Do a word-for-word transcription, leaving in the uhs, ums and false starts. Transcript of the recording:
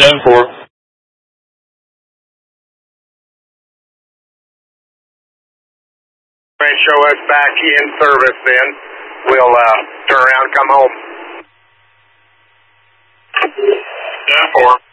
ten four. Show us back in service then. We'll uh, turn around and come home. ten four.